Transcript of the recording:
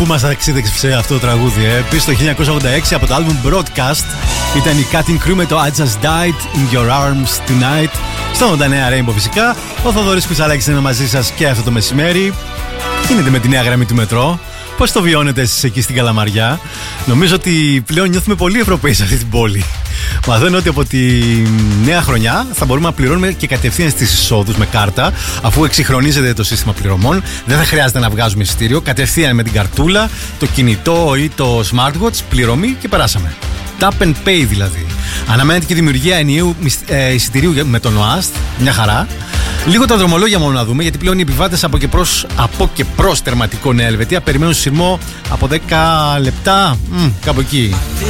Πού μας ταξίδεψε αυτό το τραγούδι, Πίσω το 1986 από το album Broadcast ήταν η Cutting Crew με το I Just Died in Your Arms Tonight. Στο 89 Rainbow φυσικά. Ο Θοδωρής Κουτσαλάκης είναι μαζί σας και αυτό το μεσημέρι. Γίνεται με τη νέα γραμμή του μετρό. Πώς το βιώνετε εσείς εκεί στην Καλαμαριά? Νομίζω ότι πλέον νιώθουμε πολύ Ευρωπαίοι σε αυτή την πόλη. Μαθαίνω ότι από τη νέα χρονιά θα μπορούμε να πληρώνουμε και κατευθείαν στις εισόδους με κάρτα, αφού εξυγχρονίζεται το σύστημα πληρωμών. Δεν θα χρειάζεται να βγάζουμε εισιτήριο. Κατευθείαν με την καρτούλα, το κινητό ή το smartwatch, πληρωμή και περάσαμε. Tap and pay δηλαδή. Αναμένεται και η δημιουργία ενιαίου εισιτηρίου με τον ΟΑΣΤ. Μια χαρά. Λίγο τα δρομολόγια μόνο να δούμε, γιατί πλέον οι επιβάτες από και προς τερματικό Νέα Ελβετία περιμένουν σειρμό από 10 λεπτά. Κάπου εκεί.